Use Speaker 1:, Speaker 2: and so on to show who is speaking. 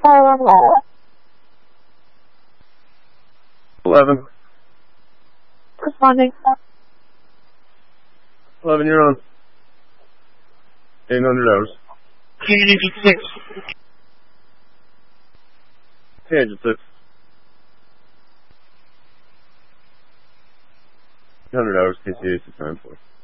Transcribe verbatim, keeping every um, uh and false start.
Speaker 1: Eleven.
Speaker 2: Responding.
Speaker 1: Eleven, you're on. Eight hundred hours.
Speaker 2: Unit six.
Speaker 1: Tangent six. Eight hundred hours, K C A six nine four.